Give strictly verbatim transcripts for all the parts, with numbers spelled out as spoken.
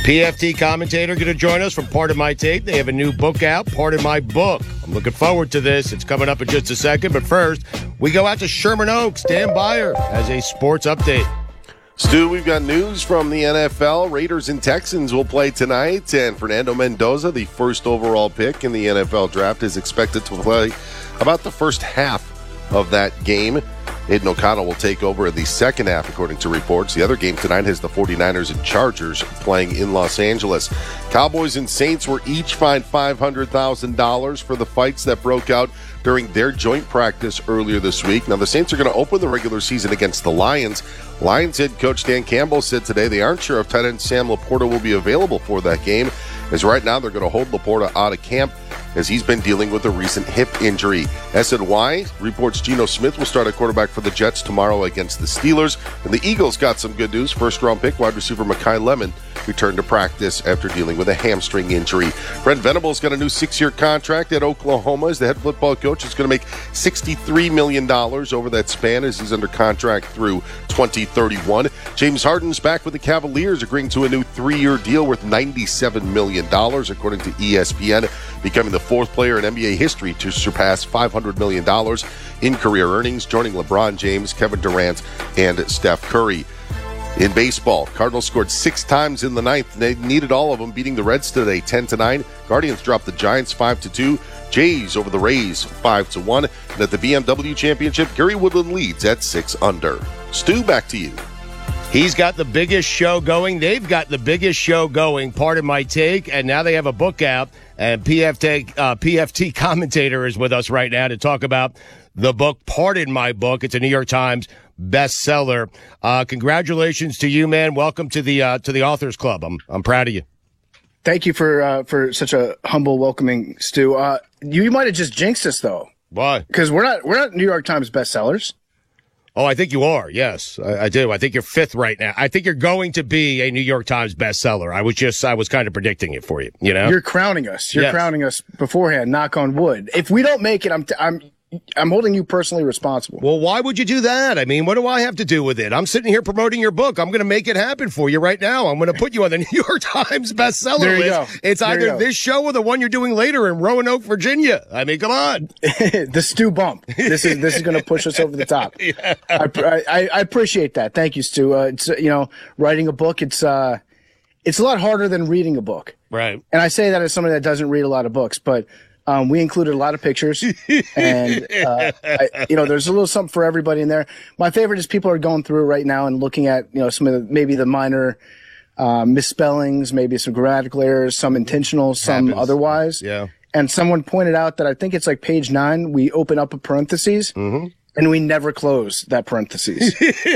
P F T commentator going to join us from Pardon My Take. They have a new book out, Pardon My Book. I'm looking forward to this. It's coming up in just a second. But first, we go out to Sherman Oaks. Dan Beyer has a sports update. Stu, we've got news from the N F L. Raiders and Texans will play tonight, and Fernando Mendoza, the first overall pick in the N F L draft, is expected to play about the first half of that game. Aiden O'Connell will take over in the second half, according to reports. The other game tonight has the 49ers and Chargers playing in Los Angeles. Cowboys and Saints were each fined five hundred thousand dollars for the fights that broke out during their joint practice earlier this week. Now, the Saints are going to open the regular season against the Lions. Lions head coach Dan Campbell said today they aren't sure if tight end Sam Laporta will be available for that game, as right now they're going to hold Laporta out of camp as he's been dealing with a recent hip injury. S N Y reports Geno Smith will start at quarterback for the Jets tomorrow against the Steelers. And the Eagles got some good news. First-round pick wide receiver Mekhi Lemon returned to practice after dealing with a hamstring injury. Brent Venables got a new six-year contract at Oklahoma as the head football coach. Is going to make sixty-three million dollars over that span as he's under contract through twenty thirty-one. James Harden's back with the Cavaliers, agreeing to a new three-year deal worth ninety-seven million dollars, according to E S P N, becoming the fourth player in N B A history to surpass five hundred million dollars in career earnings, joining LeBron James, Kevin Durant, and Steph Curry. In baseball, Cardinals scored six times in the ninth. They needed all of them, beating the Reds today ten to nine. Guardians dropped the Giants five to two. Jays over the Rays five to one. And at the B M W Championship, Gary Woodland leads at six under. Stu, back to you. He's got the biggest show going. They've got the biggest show going, Pardon My Take, and now they have a book out. And P F T, uh, P F T commentator is with us right now to talk about the book, Pardon My Book. It's a New York Times bestseller. Uh, congratulations to you, man. Welcome to the uh, to the Authors Club. I'm I'm proud of you. Thank you for uh, for such a humble welcoming, Stu. Uh, you, you might have just jinxed us though. Why? Because we're not we're not New York Times bestsellers. Oh, I think you are. Yes, I, I do. I think you're fifth right now. I think you're going to be a New York Times bestseller. I was just, I was kind of predicting it for you. You know, you're crowning us. You're yes. crowning us beforehand. Knock on wood. If we don't make it, I'm, t- I'm, I'm holding you personally responsible. Well, why would you do that? I mean, what do I have to do with it? I'm sitting here promoting your book. I'm going to make it happen for you right now. I'm going to put you on the New York Times bestseller there you list. Go. It's there either this show or the one you're doing later in Roanoke, Virginia. I mean, come on. The Stu bump. This is this is going to push us over the top. Yeah. I, I, I appreciate that. Thank you, Stu. Uh, it's, you know, writing a book, it's uh, it's a lot harder than reading a book. Right. And I say that as somebody that doesn't read a lot of books, but Um, we included a lot of pictures, and uh, I, you know, there's a little something for everybody in there. My favorite is people are going through it right now and looking at, you know, some of the, maybe the minor uh, misspellings, maybe some grammatical errors, some intentional, some Happens. Otherwise. Yeah. And someone pointed out that I think it's like page nine. We open up a parentheses, mm-hmm. and we never close that parentheses.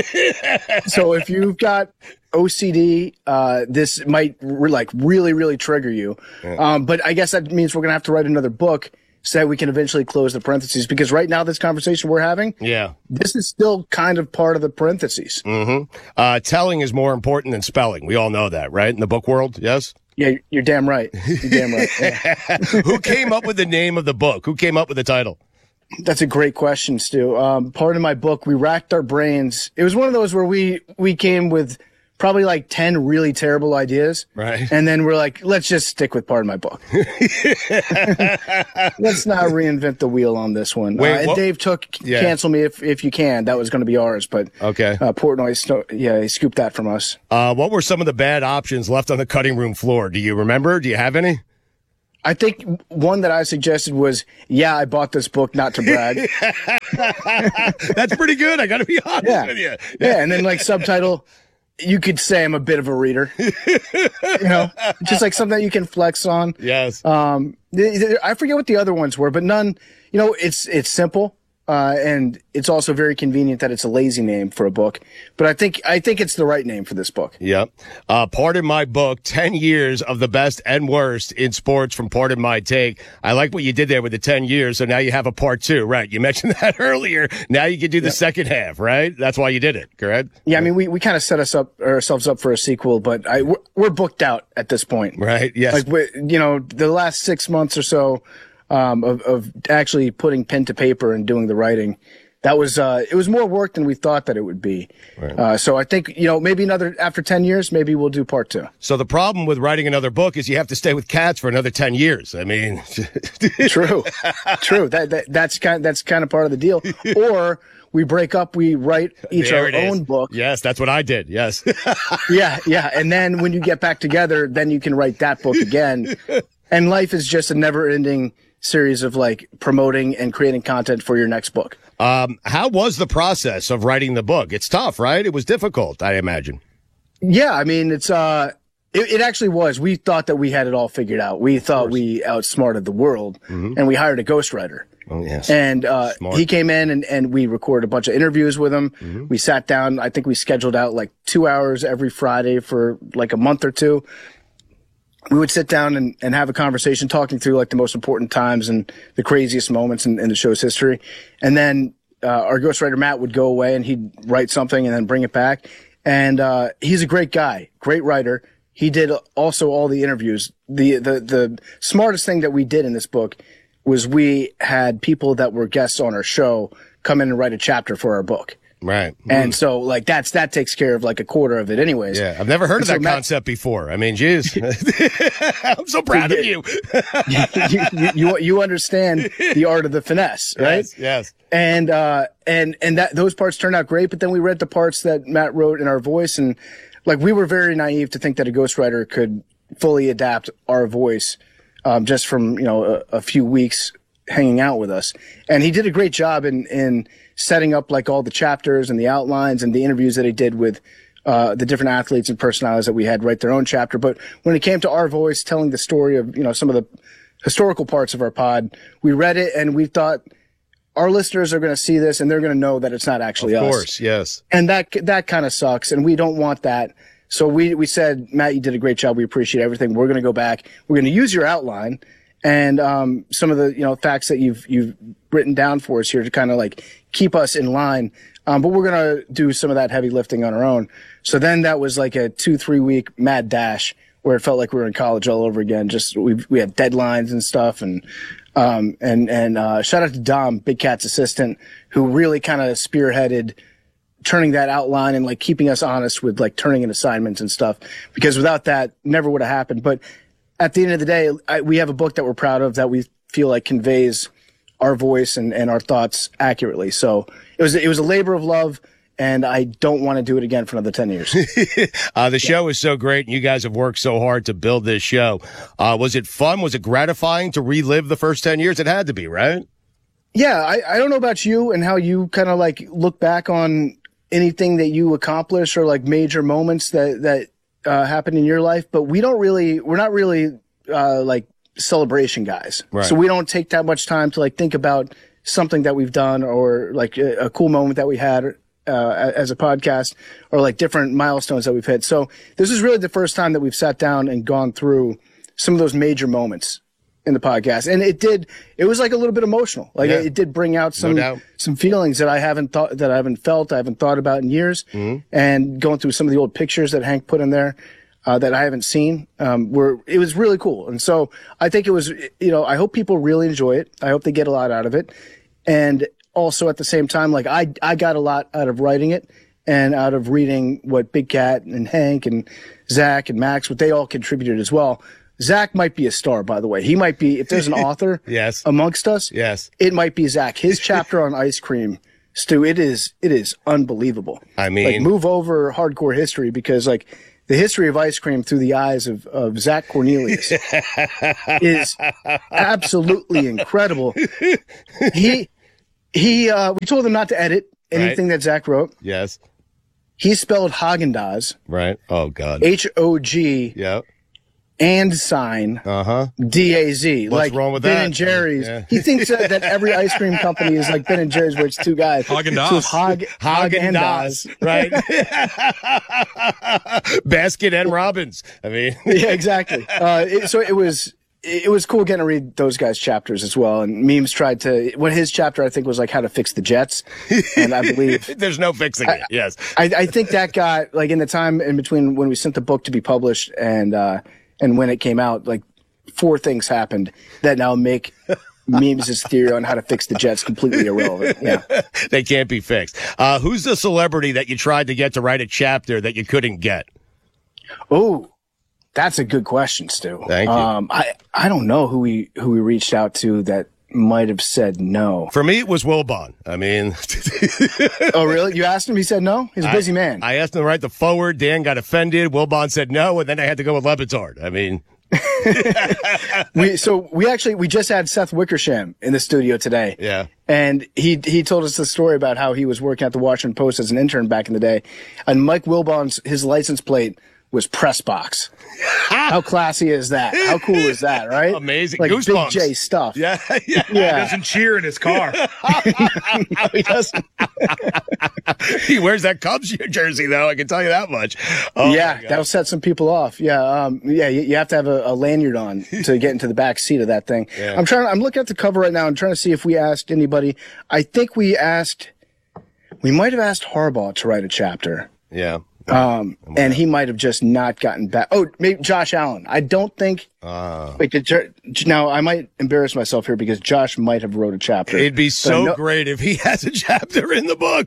So if you've got O C D, uh, this might re- like really, really trigger you. Yeah. Um, but I guess that means we're going to have to write another book so that we can eventually close the parentheses, because right now this conversation we're having, yeah, this is still kind of part of the parentheses. Mm-hmm. Uh, telling is more important than spelling. We all know that, right? In the book world, yes? Yeah, you're damn right. You're damn right. Yeah. Who came up with the name of the book? Who came up with the title? That's a great question, Stu. Um, part of my book, we racked our brains. It was one of those where we, we came with probably like ten really terrible ideas. Right. And then we're like, let's just stick with part of my book. Let's not reinvent the wheel on this one. Wait, uh, and what? Dave took Yeah. Cancel Me If If You Can. That was going to be ours, but okay. uh, Portnoy, sto- yeah, he scooped that from us. Uh, what were some of the bad options left on the cutting room floor? Do you remember? Do you have any? I think one that I suggested was, yeah, I bought this book not to brag. That's pretty good. I got to be honest yeah. with you. Yeah. yeah, and then like subtitle, you could say I'm a bit of a reader. You know, just like something that you can flex on. Yes. Um, th- th- I forget what the other ones were, but none. You know, it's it's simple. Uh, and it's also very convenient that it's a lazy name for a book. But I think I think it's the right name for this book. Yep. Uh, Pardon My Book, ten years of the best and worst in sports from Pardon My Take. I like what you did there with the ten years, so now you have a part two, right? You mentioned that earlier. Now you can do the yep. second half, right? That's why you did it, correct? Yeah, I mean, we, we kind of set us up ourselves up for a sequel, but I, we're, we're booked out at this point. Right, yes. Like, we, you know, the last six months or so, Um, of, of actually putting pen to paper and doing the writing that was uh, it was more work than we thought that it would be. Right. Uh, so I think, you know, maybe another after ten years, maybe we'll do part two. So the problem with writing another book is you have to stay with cats for another ten years. I mean, true, true. That, that that's kind that's kind of part of the deal. Or we break up, we write each there our own is. book. Yes, that's what I did. Yes. yeah, yeah. And then when you get back together, then you can write that book again. And life is just a never-ending series of like promoting and creating content for your next book. Um, how was the process of writing the book? It's tough, right? It was difficult, I imagine. Yeah, I mean, it's uh, it, it actually was. We thought that we had it all figured out. We thought we outsmarted the world, mm-hmm. and we hired a ghostwriter. Oh, yes. And uh, he came in and, and we recorded a bunch of interviews with him. Mm-hmm. We sat down. I think we scheduled out like two hours every Friday for like a month or two. We would sit down and, and have a conversation talking through like the most important times and the craziest moments in, in the show's history. And then uh, our ghostwriter, Matt, would go away and he'd write something and then bring it back. And uh, he's a great guy, great writer. He did also all the interviews. The, the, the smartest thing that we did in this book was we had people that were guests on our show come in and write a chapter for our book. Right. And mm. so like that's, that takes care of like a quarter of it anyways. Yeah. I've never heard and of that so Matt, concept before. I mean, geez, I'm so proud of you. you, you, you. You understand the art of the finesse, right? Yes. Yes. And, uh, and, and that, those parts turned out great, but then we read the parts that Matt wrote in our voice and like we were very naive to think that a ghostwriter could fully adapt our voice. Um, just from, you know, a, a few weeks hanging out with us. And he did a great job in, in setting up like all the chapters and the outlines and the interviews that he did with, uh, the different athletes and personalities that we had write their own chapter. But when it came to our voice telling the story of, you know, some of the historical parts of our pod, we read it and we thought our listeners are going to see this and they're going to know that it's not actually us. Of course, yes. And that, that kind of sucks. And we don't want that. So we, we said, Matt, you did a great job. We appreciate everything. We're going to go back. We're going to use your outline and, um, some of the, you know, facts that you've, you've written down for us here to kind of like keep us in line. Um, but we're going to do some of that heavy lifting on our own. So then that was like a two, three week mad dash where it felt like we were in college all over again. Just we, we had deadlines and stuff. And, um, and, and, uh, shout out to Dom, Big Cat's assistant, who really kind of spearheaded turning that outline and like keeping us honest with like turning in assignments and stuff, because without that never would have happened. But at the end of the day, I, we have a book that we're proud of that we feel like conveys our voice and, and our thoughts accurately. So it was, it was a labor of love and I don't want to do it again for another ten years. uh, the show is so great and you guys have worked so hard to build this show. Uh, was it fun? Was it gratifying to relive the first ten years? It had to be, right? Yeah. I, I don't know about you and how you kind of like look back on anything that you accomplish or like major moments that, that, uh, happened in your life, but we don't really, we're not really, uh, like celebration guys. Right. So we don't take that much time to like think about something that we've done or like a, a cool moment that we had, uh, as a podcast or like different milestones that we've hit. So this is really the first time that we've sat down and gone through some of those major moments in the podcast. And it did, it was like a little bit emotional. Like yeah. it, it did bring out some, no some feelings that I haven't thought, that I haven't felt, I haven't thought about in years. Mm-hmm. And going through some of the old pictures that Hank put in there, uh, that I haven't seen, um, were, it was really cool. And so I think it was, you know, I hope people really enjoy it. I hope they get a lot out of it. And also at the same time, like I, I got a lot out of writing it and out of reading what Big Cat and Hank and Zach and Max, what they all contributed as well. Zach might be a star, by the way. He might be, if there's an author yes. amongst us, yes. it might be Zach. His chapter on ice cream, Stu, it is, it is unbelievable. I mean, like move over hardcore history because like the history of ice cream through the eyes of, of Zach Cornelius is absolutely incredible. He, he, uh, we told him not to edit anything right. that Zach wrote. Yes. He spelled Haagen-Dazs. Right. Oh, God. H O G. Yeah. And sign uh-huh. D A Z. What's like wrong with Ben that? and Jerry's. Yeah. He thinks that, that every ice cream company is like Ben and Jerry's, where it's two guys. Haagen-Dazs. So it's Hog, Haagen-Dazs, right? Baskin and Robbins. I mean, yeah, exactly. Uh, it, so it was, it was cool getting to read those guys' chapters as well. And Memes tried to, what his chapter I think was like how to fix the Jets. And I believe there's no fixing I, it. Yes. I, I think that got like in the time in between when we sent the book to be published and, uh, and when it came out, like four things happened that now make Memes' theory on how to fix the Jets completely irrelevant. Yeah, they can't be fixed. Uh, who's the celebrity that you tried to get to write a chapter that you couldn't get? Oh, that's a good question, Stu. Thank you. Um, I I don't know who we who we reached out to that might have said no. For me, it was Wilbon. I mean, oh really? You asked him? He said no. He's a busy I, man. I asked him to write the forward. Dan got offended. Wilbon said no, and then I had to go with Lebitard. I mean, we so we actually we just had Seth Wickersham in the studio today. Yeah, and he he told us the story about how he was working at the Washington Post as an intern back in the day, and Mike Wilbon's his license plate was press box. How classy is that? How cool is that, right? Amazing. Like Goosebumps. Big J stuff. Yeah, yeah. yeah. He doesn't cheer in his car. No, he doesn't. He wears that Cubs jersey, though. I can tell you that much. Oh, yeah, that'll set some people off. Yeah, um, yeah. You, you have to have a, a lanyard on to get into the back seat of that thing. Yeah. I'm trying. I'm looking at the cover right now. I'm trying to see if we asked anybody. I think we asked. We might have asked Harbaugh to write a chapter. Yeah. Um, and he might have just not gotten back. Oh, maybe Josh Allen. I don't think. Uh, Wait, did, now I might embarrass myself here because Josh might have wrote a chapter. It'd be so know, great if he has a chapter in the book.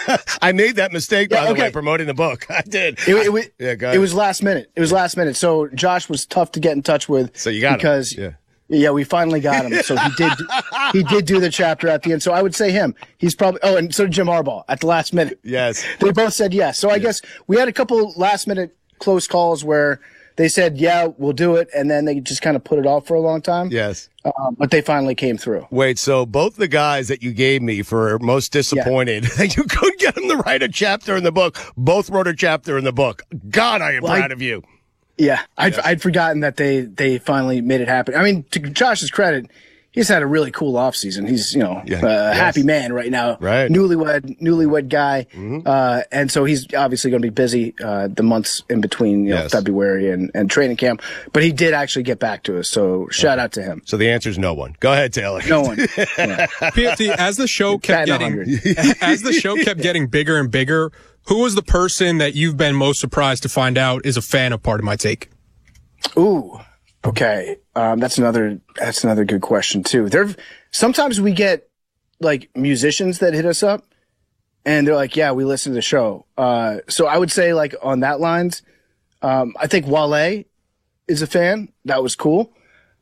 I made that mistake, by yeah, the okay. way, promoting the book. I did. It, it, it, yeah, go it was last minute. It was last minute. So Josh was tough to get in touch with. So you got because, him. Yeah. Yeah, we finally got him. So he did. He did do the chapter at the end. So I would say him. He's probably. Oh, and so did Jim Harbaugh at the last minute. Yes, they both said yes. So I yeah. guess we had a couple last minute close calls where they said, "Yeah, we'll do it," and then they just kind of put it off for a long time. Yes, um, but they finally came through. Wait, so both the guys that you gave me for most disappointed that yeah. you couldn't get them to write a chapter in the book, both wrote a chapter in the book. God, I am well, proud I, of you. Yeah, I'd, yes. I'd forgotten that they, they finally made it happen. I mean, to Josh's credit, he's had a really cool offseason. He's, you know, yeah. a yes. happy man right now. Right. Newlywed, newlywed guy. Mm-hmm. Uh, and so he's obviously going to be busy uh, the months in between, you know, yes. February and, and training camp. But he did actually get back to us. So shout okay. out to him. So the answer is no one. Go ahead, Taylor. No one. Yeah. P F T, as the show kept getting, as the show kept getting bigger and bigger, who was the person that you've been most surprised to find out is a fan of Part of My Take? Ooh, okay. Um, that's another, that's another good question too. There, sometimes we get like musicians that hit us up and they're like, yeah, we listen to the show. Uh, so I would say like on that lines, um, I think Wale is a fan. That was cool.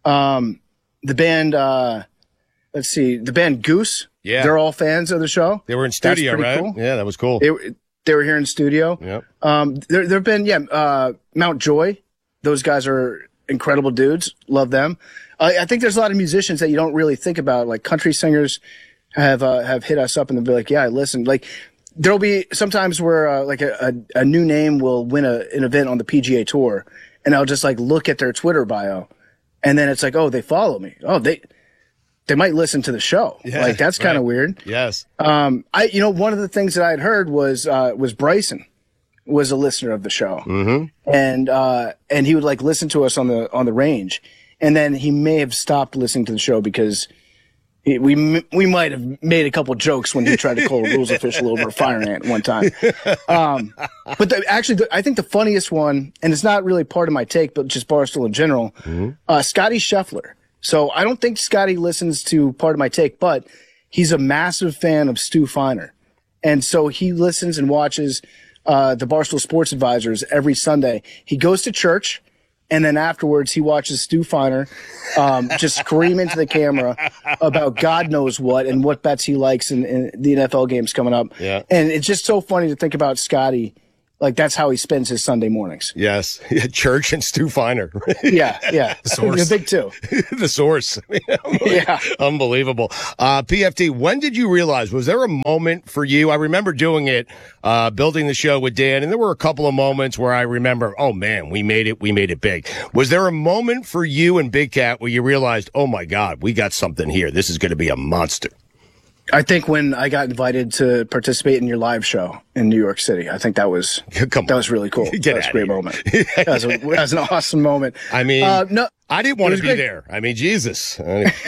Um, the band, uh, let's see, the band Goose. Yeah. They're all fans of the show. They were in studio, right? Cool. Yeah, that was cool. They, they were here in studio. Yep. Um, there, there've been, yeah, uh, Mount Joy. Those guys are incredible dudes. Love them. Uh, I think there's a lot of musicians that you don't really think about. Like country singers have uh, have hit us up and they'll be like, "Yeah, I listen." Like there'll be sometimes where uh, like a, a, a new name will win a, an event on the P G A Tour, and I'll just like look at their Twitter bio, and then it's like, "Oh, they follow me. Oh, they they might listen to the show." Yeah, like that's kind of right. weird. Yes. Um, I you know one of the things that I had heard was uh, was Bryson was a listener of the show. Mm-hmm. And, uh, and he would like listen to us on the, on the range. And then he may have stopped listening to the show because he, we, we might have made a couple jokes when he tried to call a rules official over a fire ant one time. Um, but the, actually, the, I think the funniest one, and it's not really part of my take, but just Barstool in general, mm-hmm. uh, Scotty Scheffler. So I don't think Scotty listens to part of my take, but he's a massive fan of Stu Feiner. And so he listens and watches Uh, the Barstool Sports Advisors every Sunday. He goes to church, and then afterwards he watches Stu Feiner um, just scream into the camera about God knows what and what bets he likes in, in the N F L games coming up. Yeah. And it's just so funny to think about Scotty. Like, that's how he spends his Sunday mornings. Yes. Church and Stu Feiner. yeah, yeah. The source. The big two. The source. Yeah. Unbelievable. Uh, P F T, when did you realize, was there a moment for you? I remember doing it, uh, building the show with Dan, and there were a couple of moments where I remember, oh man, we made it, we made it big. Was there a moment for you and Big Cat where you realized, oh my God, we got something here. This is going to be a monster? I think when I got invited to participate in your live show in New York City, I think that was Come that on. was really cool. Get that was a great here. moment. That was, a, that was an awesome moment. I mean, uh, no, I didn't want to be great. there. I mean, Jesus.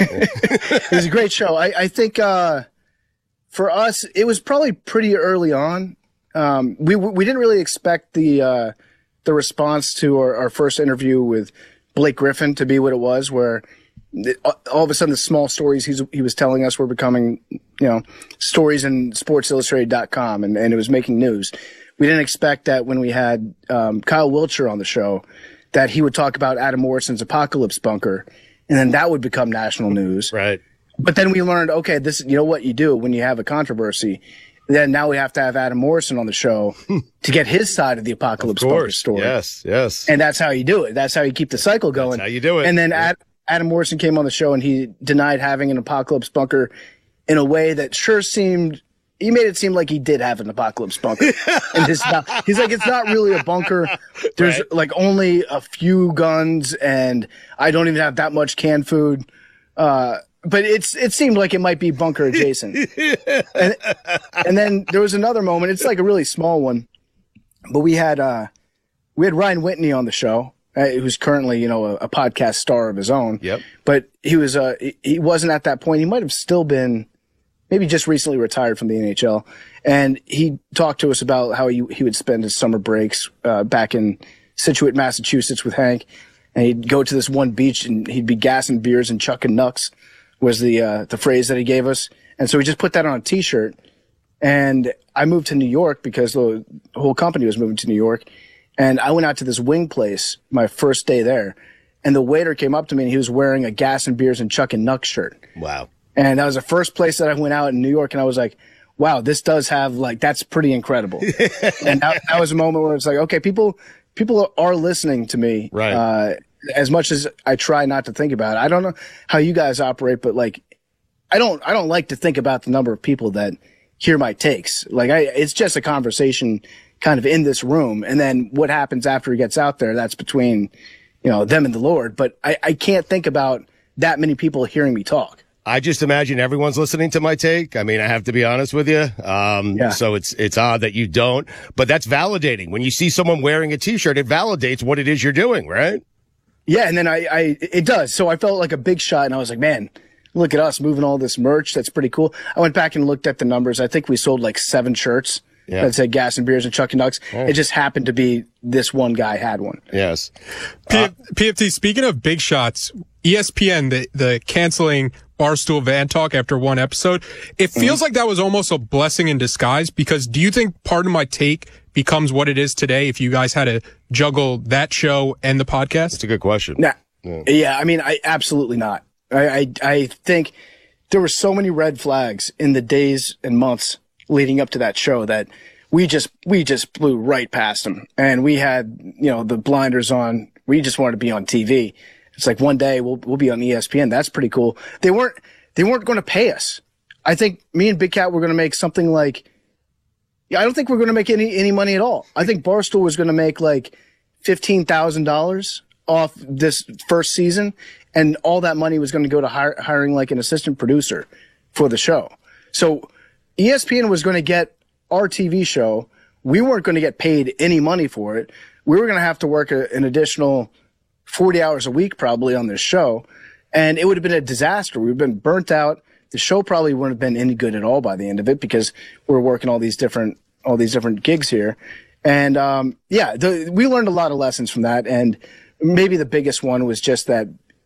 It was a great show. I, I think uh, for us, it was probably pretty early on. Um, we we didn't really expect the uh, the response to our, our first interview with Blake Griffin to be what it was, where all of a sudden the small stories he's, he was telling us were becoming, you know, stories in sports illustrated dot com, and, and it was making news. We didn't expect that when we had um, Kyle Wiltshire on the show that he would talk about Adam Morrison's Apocalypse Bunker, and then that would become national news. Right. But then we learned, okay, this, you know what you do when you have a controversy. Then now we have to have Adam Morrison on the show to get his side of the Apocalypse Bunker story. Yes, yes. And that's how you do it. That's how you keep the cycle going. That's how you do it. And then yeah. Ad, Adam Morrison came on the show and he denied having an Apocalypse Bunker in a way that sure seemed, he made it seem like he did have an Apocalypse Bunker. And his, he's like, it's not really a bunker. There's right. like only a few guns and I don't even have that much canned food. Uh, But it's it seemed like it might be bunker adjacent. and, and then there was another moment. It's like a really small one, but we had uh, we had Ryan Whitney on the show, uh, who's currently you know a, a podcast star of his own. Yep. But he was uh he, he wasn't at that point. He might have still been, maybe just recently retired from the N H L. And he talked to us about how he he would spend his summer breaks uh, back in Scituate, Massachusetts, with Hank, and he'd go to this one beach and he'd be gassing beers and chucking knucks. Was the uh, the phrase that he gave us. And so we just put that on a T-shirt. And I moved to New York because the whole company was moving to New York. And I went out to this wing place my first day there. And the waiter came up to me and he was wearing a Gas and Beers and Chuck and Nuck shirt. Wow. And that was the first place that I went out in New York. And I was like, wow, this does have like, that's pretty incredible. And that, that was a moment where it's like, okay, people, people are listening to me. Right. Uh, as much as I try not to think about it. I don't know how you guys operate, but like, I don't, I don't like to think about the number of people that hear my takes. Like I, it's just a conversation kind of in this room. And then what happens after he gets out there, that's between, you know, them and the Lord. But I, I can't think about that many people hearing me talk. I just imagine everyone's listening to my take. I mean, I have to be honest with you. Um, yeah. So it's, it's odd that you don't, but that's validating. When you see someone wearing a T-shirt, it validates what it is you're doing, right? Yeah, and then I, I, it does. So I felt like a big shot, and I was like, man, look at us moving all this merch. That's pretty cool. I went back and looked at the numbers. I think we sold like seven shirts yeah. that said Gas and Beers and Chuck and Nucks. Oh. It just happened to be this one guy had one. Yes. P- uh, P F T, speaking of big shots, E S P N, the, the canceling Barstool Van Talk after one episode, it feels mm-hmm. like that was almost a blessing in disguise, because do you think part of my take becomes what it is today if you guys had to juggle that show and the podcast? That's a good question. Nah. Yeah. yeah, I mean, I absolutely not. I, I I think there were so many red flags in the days and months leading up to that show that we just we just blew right past them, and we had you know the blinders on. We just wanted to be on T V. It's like one day we'll we'll be on E S P N. That's pretty cool. They weren't they weren't going to pay us. I think me and Big Cat were going to make something like. Yeah, I don't think we're going to make any, any money at all. I think Barstool was going to make like fifteen thousand dollars off this first season, and all that money was going to go to hire, hiring like an assistant producer for the show. So E S P N was going to get our T V show. We weren't going to get paid any money for it. We were going to have to work a, an additional forty hours a week probably on this show, and it would have been a disaster. We've been burnt out. The show probably wouldn't have been any good at all by the end of it, because we're working all these different, all these different gigs here. And, um, yeah, the, we learned a lot of lessons from that. And maybe the biggest one was just that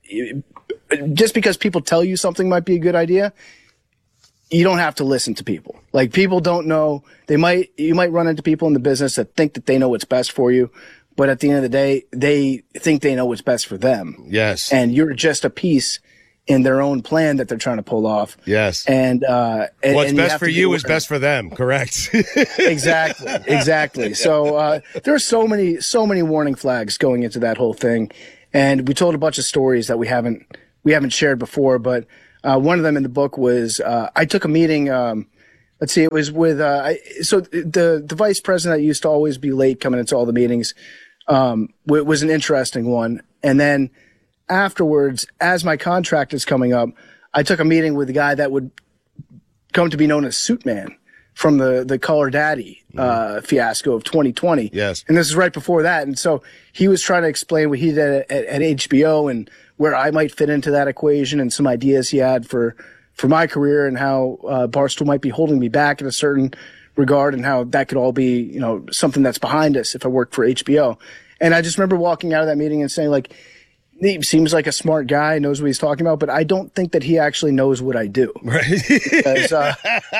just because people tell you something might be a good idea, you don't have to listen to people. Like, people don't know. They might, you might run into people in the business that think that they know what's best for you. But at the end of the day, they think they know what's best for them. Yes. And you're just a piece in their own plan that they're trying to pull off. Yes. And, uh, and, what's and best you for you is best for them. Correct. Exactly. Exactly. So, uh, there are so many, so many warning flags going into that whole thing. And we told a bunch of stories that we haven't, we haven't shared before, but, uh, one of them in the book was, uh, I took a meeting, um, let's see, it was with, uh, I, so the, the vice president that used to always be late coming into all the meetings, um, w- was an interesting one. And then, afterwards, as my contract is coming up, I took a meeting with the guy that would come to be known as Suit Man from the, the Call Her Daddy uh, fiasco of twenty twenty. Yes. And this is right before that. And so he was trying to explain what he did at, at, at H B O and where I might fit into that equation, and some ideas he had for, for my career, and how uh, Barstool might be holding me back in a certain regard, and how that could all be, you know, something that's behind us if I worked for H B O. And I just remember walking out of that meeting and saying, like, he seems like a smart guy, knows what he's talking about, but I don't think that he actually knows what I do. Right. Because, uh,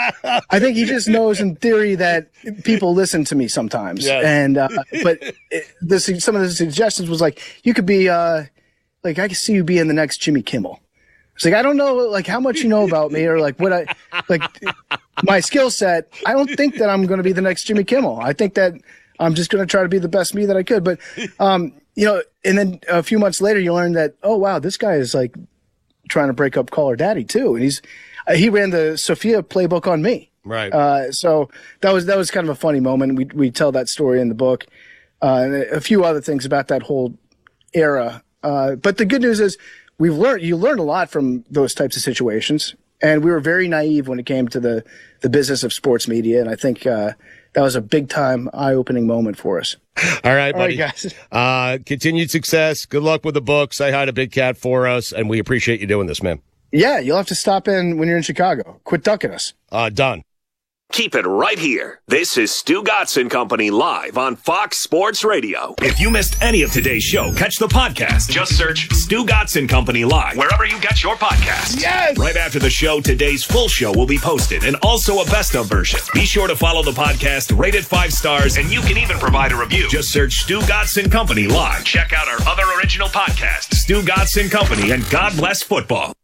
I think he just knows in theory that people listen to me sometimes. Yes. And, uh, but it, this, some of the suggestions was like, you could be, uh, like, I could see you being the next Jimmy Kimmel. It's like, I don't know, like, how much you know about me or, like, what I, like, my skill set. I don't think that I'm going to be the next Jimmy Kimmel. I think that I'm just going to try to be the best me that I could. But, um, you know, and then a few months later, you learn that, oh, wow, this guy is, like, trying to break up Call Her Daddy, too. And he's, uh, he ran the Sophia playbook on me. Right. Uh, so that was, that was kind of a funny moment. We, we tell that story in the book, uh, and a few other things about that whole era. Uh, but the good news is, We've learned, you learned a lot from those types of situations, and we were very naive when it came to the, the business of sports media, and I think uh, that was a big-time, eye-opening moment for us. All right, buddy. All right, guys. Uh, continued success. Good luck with the book. Say hi to Big Cat for us, and we appreciate you doing this, man. Yeah, you'll have to stop in when you're in Chicago. Quit ducking us. Uh, done. Keep it right here. This is Stu Gotson Company live on Fox Sports Radio. If you missed any of today's show, catch the podcast. Just search Stu Gotson Company live wherever you get your podcasts. Yes! Right after the show, today's full show will be posted and also a best of version. Be sure to follow the podcast, rate it five stars, and you can even provide a review. Just search Stu Gotson Company live. Check out our other original podcasts, Stu Gotson Company and God Bless Football.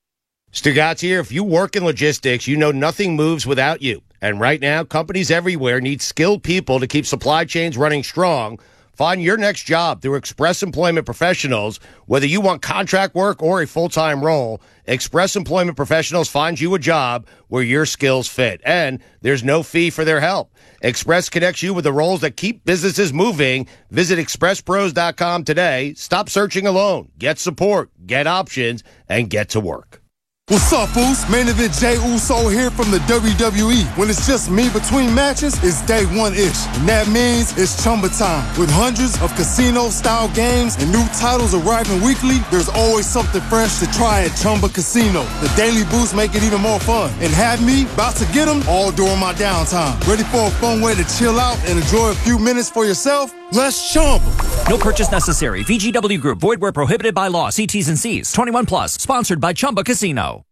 Stu Gotz here. If you work in logistics, you know nothing moves without you. And right now, companies everywhere need skilled people to keep supply chains running strong. Find your next job through Express Employment Professionals. Whether you want contract work or a full-time role, Express Employment Professionals finds you a job where your skills fit. And there's no fee for their help. Express connects you with the roles that keep businesses moving. Visit express pros dot com today. Stop searching alone. Get support, get options, and get to work. What's up, Boost? Main Event Jay Uso here from the W W E. When it's just me between matches, it's day one-ish. And that means it's Chumba time. With hundreds of casino-style games and new titles arriving weekly, there's always something fresh to try at Chumba Casino. The Daily Boost make it even more fun. And have me about to get them all during my downtime. Ready for a fun way to chill out and enjoy a few minutes for yourself? Let's Chumba. No purchase necessary. V G W Group. Void where prohibited by law. See T's and C's. twenty-one plus. Sponsored by Chumba Casino.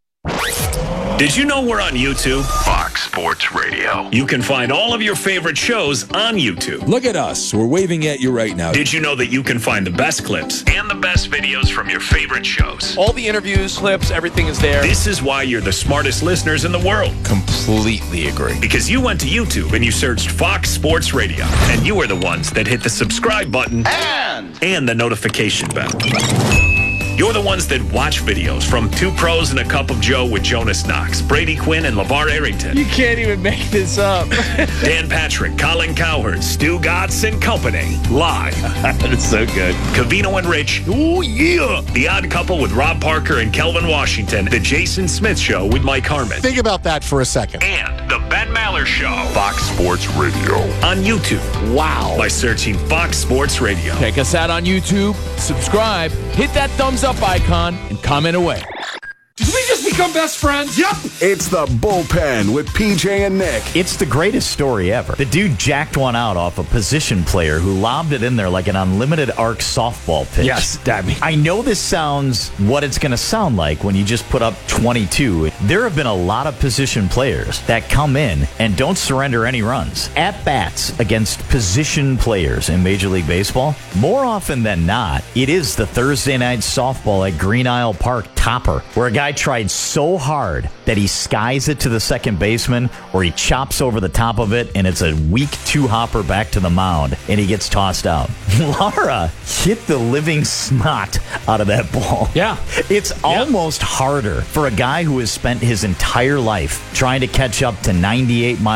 Did you know we're on YouTube? Fox Sports Radio. You can find all of your favorite shows on YouTube. Look at us. We're waving at you right now. Did you know that you can find the best clips and the best videos from your favorite shows? All the interviews, clips, everything is there. This is why you're the smartest listeners in the world. Completely agree. Because you went to YouTube and you searched Fox Sports Radio. And you are the ones that hit the subscribe button and, and the notification bell. You're the ones that watch videos from Two Pros and a Cup of Joe with Jonas Knox, Brady Quinn, and LeVar Arrington. You can't even make this up. Dan Patrick, Colin Cowherd, Stu Gotz and Company, live. That's so good. Covino and Rich. Oh, yeah. The Odd Couple with Rob Parker and Kelvin Washington. The Jason Smith Show with Mike Harmon. Think about that for a second. And the Ben Maller Show. Fox Sports Radio. On YouTube. Wow. By searching Fox Sports Radio. Check us out on YouTube. Subscribe. Hit that thumbs up icon and comment away. Did we just become best friends? Yep. It's the Bullpen with P J and Nick. It's the greatest story ever. The dude jacked one out off a position player who lobbed it in there like an unlimited arc softball pitch. Yes, Dabby. I know this sounds what it's going to sound like when you just put up twenty-two. There have been a lot of position players that come in and don't surrender any runs. At bats against position players in Major League Baseball, more often than not, it is the Thursday night softball at Green Isle Park topper, where a guy tried so hard that he skies it to the second baseman or he chops over the top of it and it's a weak two-hopper back to the mound and he gets tossed out. Lara hit the living snot out of that ball. Yeah. It's yeah. almost harder for a guy who has spent his entire life trying to catch up to ninety-eight miles